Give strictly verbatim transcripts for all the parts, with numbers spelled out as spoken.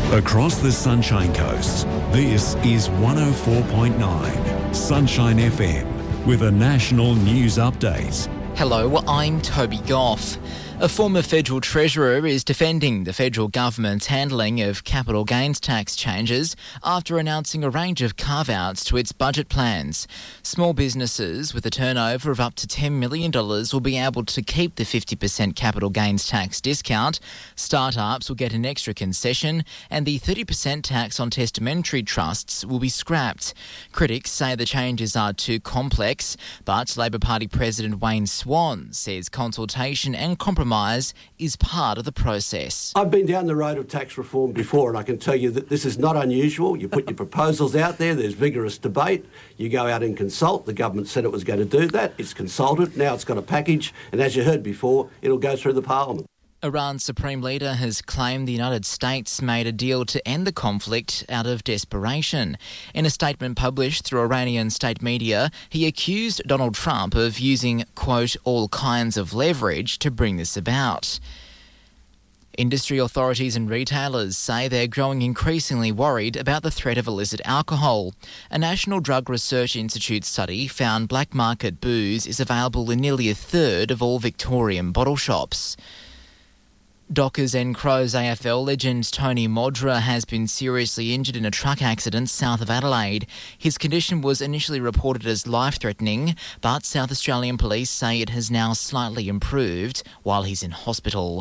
Across the Sunshine Coast, this is one oh four point nine Sunshine F M with a national news update. Hello, I'm Toby Goff. A former federal treasurer is defending the federal government's handling of capital gains tax changes after announcing a range of carve-outs to its budget plans. Small businesses with a turnover of up to ten million dollars will be able to keep the fifty percent capital gains tax discount. Startups will get an extra concession, and the thirty percent tax on testamentary trusts will be scrapped. Critics say the changes are too complex, but Labor Party President Wayne Swan says consultation and compromise is part of the process. I've been down the road of tax reform before, and I can tell you that this is not unusual. You put your proposals out there, there's vigorous debate, you go out and consult. The government said it was going to do that, it's consulted, now it's got a package, and as you heard before, it'll go through the parliament. Iran's supreme leader has claimed the United States made a deal to end the conflict out of desperation. In a statement published through Iranian state media, he accused Donald Trump of using, quote, all kinds of leverage to bring this about. Industry authorities and retailers say they're growing increasingly worried about the threat of illicit alcohol. A National Drug Research Institute study found black market booze is available in nearly a third of all Victorian bottle shops. Dockers and Crows A F L legend Tony Modra has been seriously injured in a truck accident south of Adelaide. His condition was initially reported as life-threatening, but South Australian police say it has now slightly improved while he's in hospital.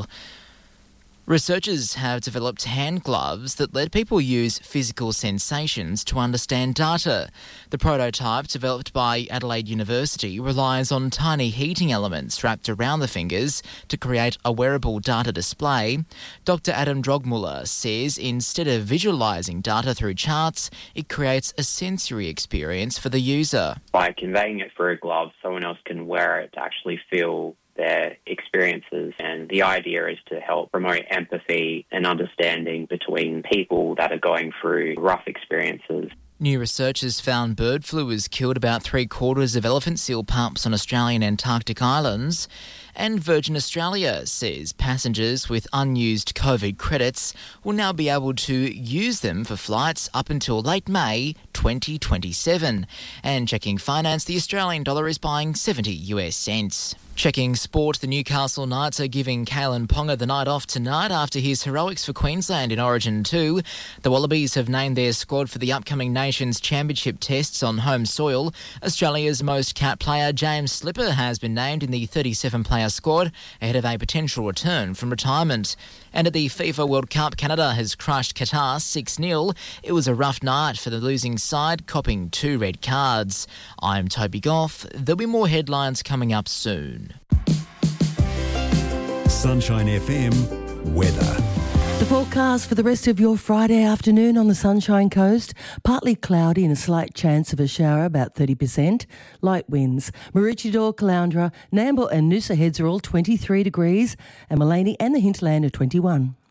Researchers have developed hand gloves that let people use physical sensations to understand data. The prototype, developed by Adelaide University, relies on tiny heating elements wrapped around the fingers to create a wearable data display. Doctor Adam Drogmuller says instead of visualising data through charts, it creates a sensory experience for the user. By conveying it through a glove, someone else can wear it to actually feel their experiences, and the idea is to help promote empathy and understanding between people that are going through rough experiences. New researchers found bird flu has killed about three quarters of elephant seal pups on Australian Antarctic islands. And Virgin Australia says passengers with unused COVID credits will now be able to use them for flights up until late May twenty twenty-seven. And checking finance, the Australian dollar is buying seventy US cents. Checking sport, the Newcastle Knights are giving Kalen Ponga the night off tonight after his heroics for Queensland in Origin two. The Wallabies have named their squad for the upcoming Nations Championship tests on home soil. Australia's most capped player, James Slipper, has been named in the thirty-seven player squad ahead of a potential return from retirement. And at the FIFA World Cup, Canada has crushed Qatar six nil. It was a rough night for the losing side, copping two red cards. I'm Toby Goff. There'll be more headlines coming up soon. Sunshine F M weather. The forecast for the rest of your Friday afternoon on the Sunshine Coast: partly cloudy and a slight chance of a shower, about thirty percent. Light winds. Maroochydore, Caloundra, Nambour and Noosa Heads are all twenty-three degrees, and Maleny and the hinterland are twenty-one.